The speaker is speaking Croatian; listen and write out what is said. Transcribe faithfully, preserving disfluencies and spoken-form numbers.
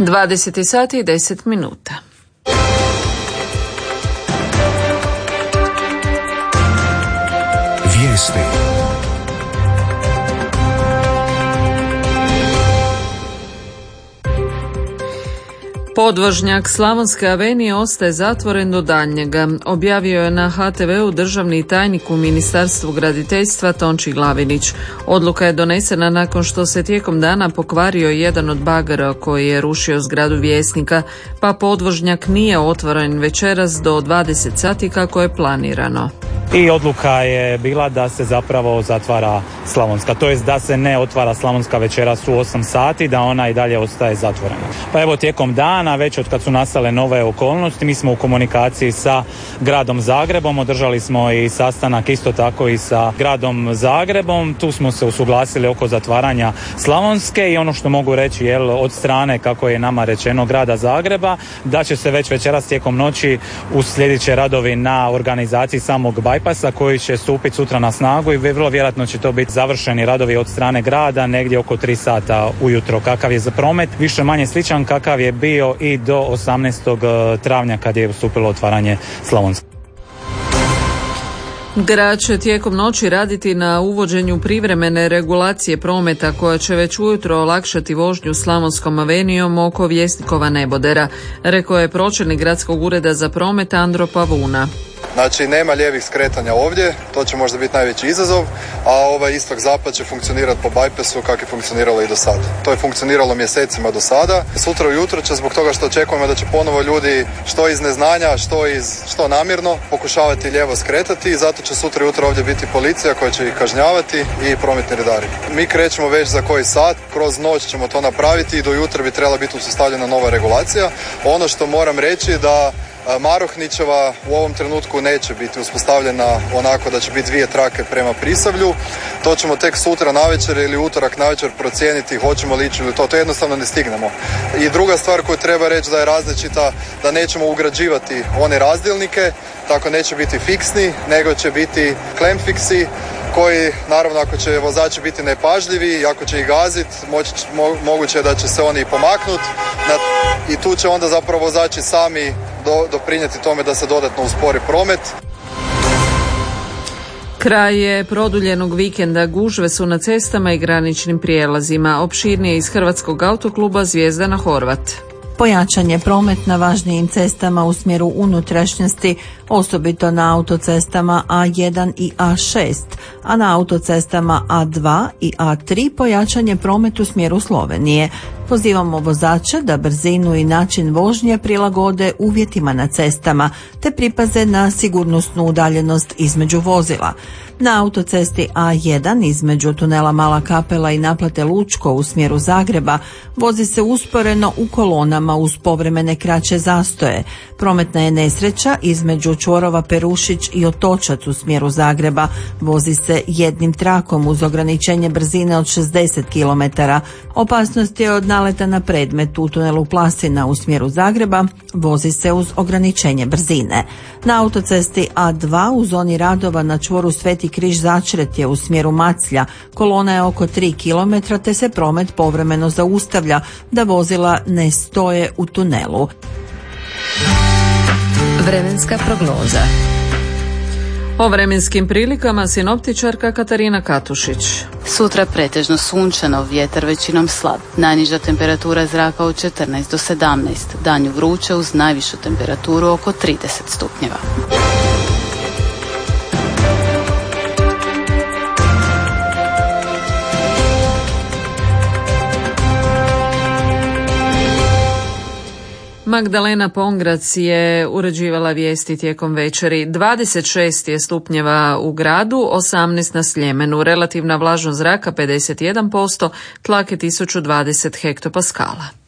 dvadeset sati i deset minuta. Vijesti. Podvožnjak Slavonske avenije ostaje zatvoren do daljnjega, objavio je na ha te veu državni tajnik u Ministarstvu graditeljstva Tonči Glavinić. Odluka je donesena nakon što se tijekom dana pokvario jedan od bagera koji je rušio zgradu Vjesnika, pa podvožnjak nije otvoren večeras do dvadeset sati kako je planirano. I odluka je bila da se zapravo zatvara Slavonska, to jest da se ne otvara Slavonska večeras u osam sati, da ona i dalje ostaje zatvorena. Pa evo tijekom dana, već od kad su nastale nove okolnosti, mi smo u komunikaciji sa gradom Zagrebom, održali smo i sastanak isto tako i sa gradom Zagrebom, tu smo se usuglasili oko zatvaranja Slavonske i ono što mogu reći jel, od strane, kako je nama rečeno, grada Zagreba, da će se već večeras tijekom noći uslijedit radovi na organizaciji samog bajpasa koji će stupiti sutra na snagu i vrlo vjerojatno će to biti završeni radovi od strane grada negdje oko tri sata ujutro. Kakav je za promet više manje sličan kakav je bio i do osamnaestog travnja kad je ustupilo otvaranje Slavonske. Grad će tijekom noći raditi na uvođenju privremene regulacije prometa koja će već ujutro olakšati vožnju Slavonskom avenijom oko Vjesnikova nebodera, rekao je pročelnik gradskog ureda za promet Andro Pavuna. Znači nema lijevih skretanja ovdje, to će možda biti najveći izazov, a ovaj istok-zapad će funkcionirati po bajpasu kako je funkcioniralo i do sada. To je funkcioniralo mjesecima do sada. Sutra ujutro će, zbog toga što očekujemo da će ponovo ljudi što iz neznanja, što, iz, što namjerno pokušavati lijevo skretati i zato će sutra ujutro ovdje biti policija koja će ih kažnjavati i prometni redari. Mi krećemo već za koji sat, kroz noć ćemo to napraviti i do jutra bi trebala biti uspostavljena nova regulacija. Ono što moram reći da Marohnićeva u ovom trenutku neće biti uspostavljena onako da će biti dvije trake prema Prisavlju. To ćemo tek sutra navečer ili utorak navečer procijeniti hoćemo li ići ili to. To jednostavno ne stignemo. I druga stvar koju treba reći da je različita, da nećemo ugrađivati one razdjelnike, tako neće biti fiksni, nego će biti klemfiksi koji, naravno, ako će vozači biti nepažljivi i ako će ih gaziti, mo- moguće je da će se oni i pomaknuti i tu će onda zapravo vozači sami do, doprinijeti tome da se dodatno uspori promet. Kraj je produljenog vikenda, gužve su na cestama i graničnim prijelazima. Opširnije iz Hrvatskog autokluba Zvijezdana Horvat. Pojačan je promet na važnijim cestama u smjeru unutrašnjosti, osobito na autocestama a jedan i a šest, a na autocestama a dva i a tri pojačan je promet u smjeru Slovenije. Pozivamo vozače da brzinu i način vožnje prilagode uvjetima na cestama, te pripaze na sigurnosnu udaljenost između vozila. Na autocesti a jedan između tunela Mala Kapela i naplate Lučko u smjeru Zagreba vozi se usporeno u kolonama uz povremene kraće zastoje. Prometna je nesreća između čvorova Perušić i Otočac u smjeru Zagreba. Vozi se jednim trakom uz ograničenje brzine od šezdeset kilometara. Opasnost je od naleta na predmet u tunelu Plasina u smjeru Zagreba. Vozi se uz ograničenje brzine. Na autocesti a dva u zoni radova na čvoru Sveti Križ Začretje u smjeru Maclja kolona je oko tri kilometra te se promet povremeno zaustavlja da vozila ne stoje u tunelu. Vremenska prognoza. O vremenskim prilikama sinoptičarka Katarina Katušić. Sutra pretežno sunčano, vjetar većinom slab. Najniža temperatura zraka od četrnaest do sedamnaest. Danju vruće uz najvišu temperaturu oko trideset stupnjeva. Magdalena Pongrac je uređivala vijesti tijekom večeri. dvadeset šest je stupnjeva u gradu, osamnaest na Sljemenu. Relativna vlažnost zraka pedeset jedan posto, tlak je tisuću dvadeset hektopaskala.